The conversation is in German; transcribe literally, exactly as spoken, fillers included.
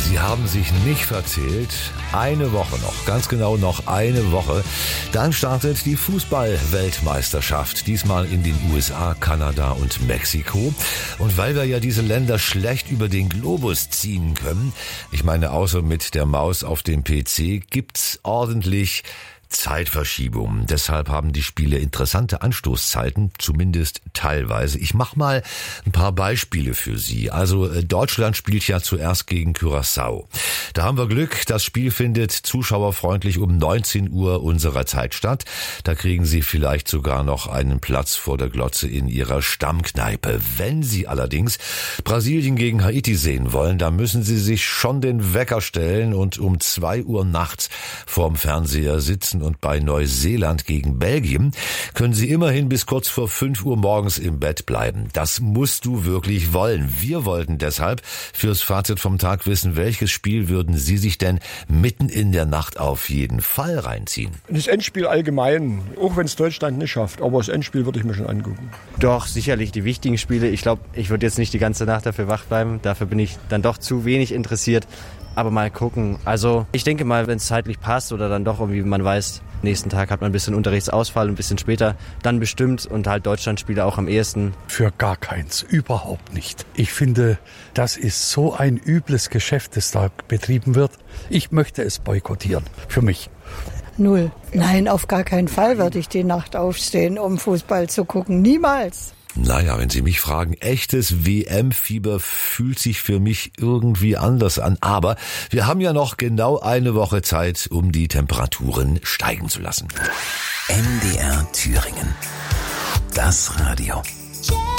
Sie haben sich nicht verzählt. Eine Woche noch, ganz genau noch eine Woche. Dann startet die Fußball-Weltmeisterschaft. Diesmal in den U S A, Kanada und Mexiko. Und weil wir ja diese Länder schlecht über den Globus ziehen können, ich meine außer mit der Maus auf dem P C, gibt's ordentlich Zeitverschiebung. Deshalb haben die Spiele interessante Anstoßzeiten, zumindest teilweise. Ich mache mal ein paar Beispiele für Sie. Also Deutschland spielt ja zuerst gegen Curaçao. Da haben wir Glück, das Spiel findet zuschauerfreundlich um neunzehn Uhr unserer Zeit statt. Da kriegen Sie vielleicht sogar noch einen Platz vor der Glotze in Ihrer Stammkneipe. Wenn Sie allerdings Brasilien gegen Haiti sehen wollen, dann müssen Sie sich schon den Wecker stellen und um zwei Uhr nachts vorm Fernseher sitzen. Und bei Neuseeland gegen Belgien können Sie immerhin bis kurz vor fünf Uhr morgens im Bett bleiben. Das musst du wirklich wollen. Wir wollten deshalb fürs Fazit vom Tag wissen, welches Spiel würden Sie sich denn mitten in der Nacht auf jeden Fall reinziehen? Das Endspiel allgemein, auch wenn es Deutschland nicht schafft, aber das Endspiel würde ich mir schon angucken. Doch, sicherlich die wichtigen Spiele. Ich glaube, ich würde jetzt nicht die ganze Nacht dafür wach bleiben. Dafür bin ich dann doch zu wenig interessiert. Aber mal gucken. Also ich denke mal, wenn es zeitlich passt oder dann doch irgendwie, man weiß, nächsten Tag hat man ein bisschen Unterrichtsausfall, ein bisschen später, dann bestimmt und halt Deutschlandspiele auch am ehesten. Für gar keins, überhaupt nicht. Ich finde, das ist so ein übles Geschäft, das da betrieben wird. Ich möchte es boykottieren, für mich. Null. Nein, auf gar keinen Fall würde ich die Nacht aufstehen, um Fußball zu gucken. Niemals. Naja, wenn Sie mich fragen, echtes W M-Fieber fühlt sich für mich irgendwie anders an. Aber wir haben ja noch genau eine Woche Zeit, um die Temperaturen steigen zu lassen. M D R Thüringen. Das Radio.